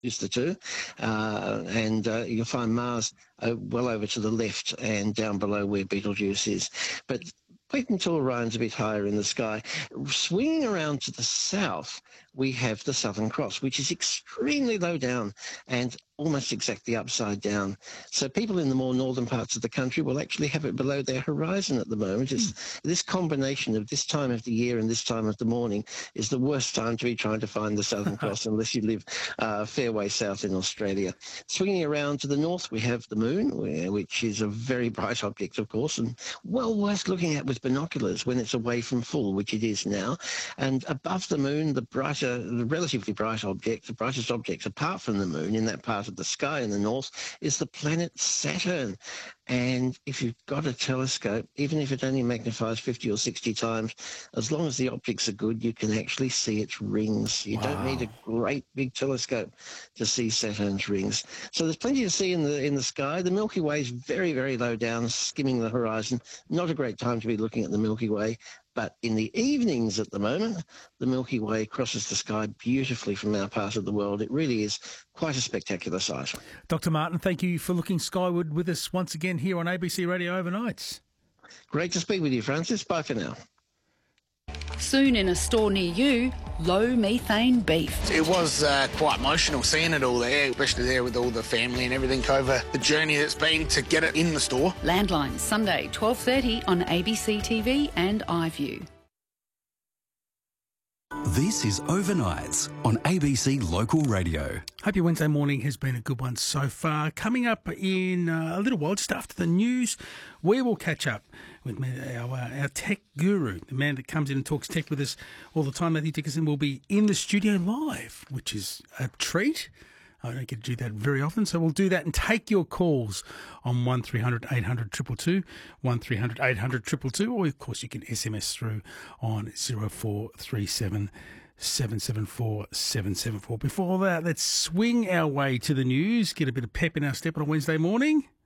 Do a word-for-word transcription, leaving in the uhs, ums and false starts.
the two, uh, and uh, you'll find Mars uh, well over to the left and down below where Betelgeuse is. But wait until Orion's a bit higher in the sky. Swinging around to the south, we have the Southern Cross, which is extremely low down and almost exactly upside down. So people in the more northern parts of the country will actually have it below their horizon at the moment. It's, mm. This combination of this time of the year and this time of the morning is the worst time to be trying to find the Southern Cross unless you live uh, fair way south in Australia. Swinging around to the north, we have the moon, which is a very bright object, of course, and well worth looking at with binoculars when it's away from full, which it is now. And above the moon, the brighter, the relatively bright object, the brightest object apart from the moon in that part of the sky in the north is the planet Saturn. And if you've got a telescope, even if it only magnifies fifty or sixty times, as long as the optics are good, you can actually see its rings. You wow. don't need a great big telescope to see Saturn's rings. So there's plenty to see in the in the sky. The Milky Way is very, very low down, skimming the horizon. Not a great time to be looking at the Milky Way. But in the evenings at the moment, the Milky Way crosses the sky beautifully from our part of the world. It really is quite a spectacular sight. Doctor Martin, thank you for looking skyward with us once again here on A B C Radio Overnights. Great to speak with you, Francis. Bye for now. Soon in a store near you, low methane beef. It was uh, quite emotional seeing it all there, especially there with all the family and everything over the journey that's been to get it in the store. Landline, Sunday, twelve thirty on A B C T V and iView. This is Overnights on A B C Local Radio. Hope your Wednesday morning has been a good one so far. Coming up in uh, a little while, just after the news, we will catch up with our, uh, our tech guru, the man that comes in and talks tech with us all the time. Matthew Dickinson will be in the studio live, which is a treat. I don't get to do that very often, so we'll do that and take your calls on one three hundred eight hundred two two two, one three hundred eight hundred two two two, or of course you can S M S through on zero four three seven seven seven four seven seven four. Before that, let's swing our way to the news, get a bit of pep in our step on a Wednesday morning.